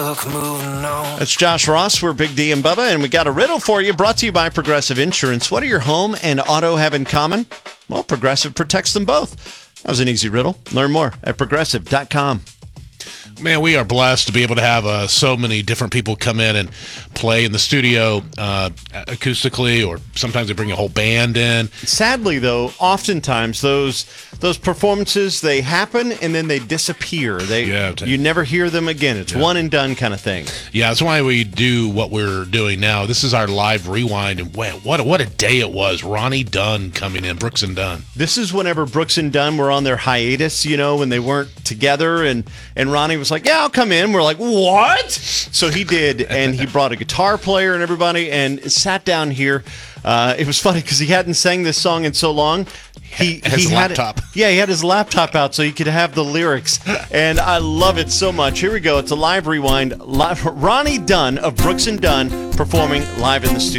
book moving on. That's Josh Ross. We're Big D and Bubba, and we got a riddle for you brought to you by Progressive Insurance. What do your home and auto have in common? Well, Progressive protects them both. That was an easy riddle. Learn more at progressive.com. Man, we are blessed to be able to have so many different people come in and play in the studio acoustically, or sometimes they bring a whole band in. Sadly, though, oftentimes those performances, they happen and then they disappear. You never hear them again. It's one and done kind of thing. Yeah, that's why we do what we're doing now. This is our live rewind, and what a day it was. Ronnie Dunn coming in, Brooks and Dunn. This is whenever Brooks and Dunn were on their hiatus, when they weren't together, and Ronnie was like, yeah, I'll come in. We're like, what? So he did, and he brought a guitar player and everybody and sat down here. It was funny because he hadn't sang this song in so long. He had his laptop. He had his laptop out so he could have the lyrics, and I love it so much. Here we go. It's a live rewind. Ronnie Dunn of Brooks and Dunn performing live in the studio.